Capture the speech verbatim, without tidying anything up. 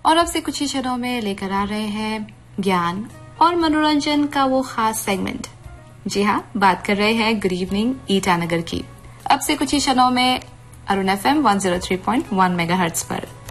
और अब से कुछ ही क्षणों में लेकर आ रहे हैं ज्ञान और मनोरंजन का वो खास सेगमेंट। जी हाँ, बात कर रहे हैं गुड इवनिंग ईटानगर की। अब से कुछ ही क्षणों में Arun F M one zero three point one megahertz पर।